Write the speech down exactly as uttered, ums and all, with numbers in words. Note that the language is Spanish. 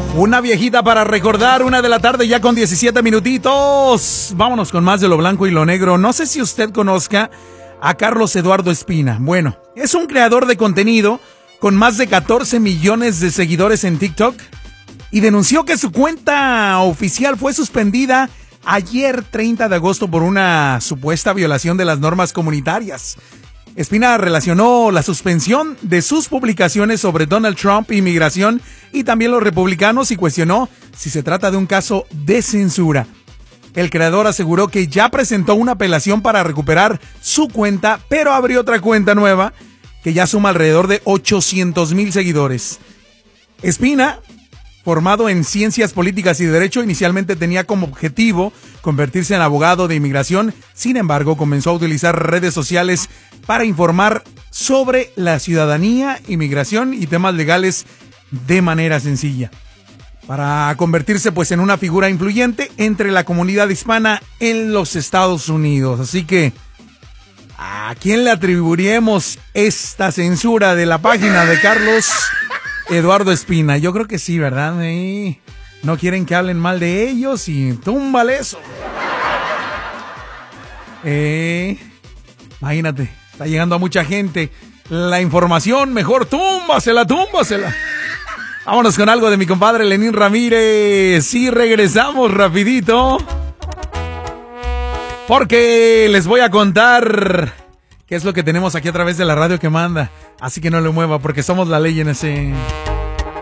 Una viejita para recordar, una de la tarde ya con diecisiete minutitos. Vámonos con más de lo blanco y lo negro. No sé si usted conozca a Carlos Eduardo Espina. Bueno, es un creador de contenido con más de catorce millones de seguidores en TikTok y denunció que su cuenta oficial fue suspendida ayer treinta de agosto por una supuesta violación de las normas comunitarias. Espina relacionó la suspensión de sus publicaciones sobre Donald Trump, inmigración y también los republicanos y cuestionó si se trata de un caso de censura. El creador aseguró que ya presentó una apelación para recuperar su cuenta, pero abrió otra cuenta nueva que ya suma alrededor de ochocientos mil seguidores. Espina, formado en Ciencias Políticas y Derecho, inicialmente tenía como objetivo convertirse en abogado de inmigración. Sin embargo, comenzó a utilizar redes sociales para informar sobre la ciudadanía, inmigración y temas legales de manera sencilla, para convertirse pues en una figura influyente entre la comunidad hispana en los Estados Unidos. Así que, ¿a quién le atribuiremos esta censura de la página de Carlos Eduardo Espina? Yo creo que sí, ¿verdad? Eh, no quieren que hablen mal de ellos y túmbale eso. Eh, imagínate, está llegando a mucha gente la información, mejor túmbasela, túmbasela. Vámonos con algo de mi compadre Lenín Ramírez. Sí, regresamos rapidito, porque les voy a contar qué es lo que tenemos aquí a través de la radio que manda. Así que no le mueva, porque somos la ley en ese...